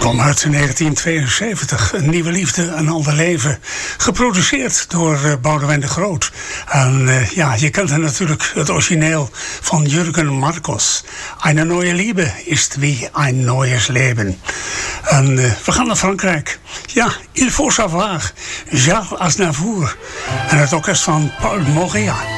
Kwam uit 1972. Een nieuwe liefde, een ander leven. Geproduceerd door Boudewijn de Groot. En je kent natuurlijk het origineel van Jürgen Marcos. Eine neue Liebe ist wie ein neues Leben. En we gaan naar Frankrijk. Ja, Il faut savoir. Charles Aznavour. En het orkest van Paul Moréa.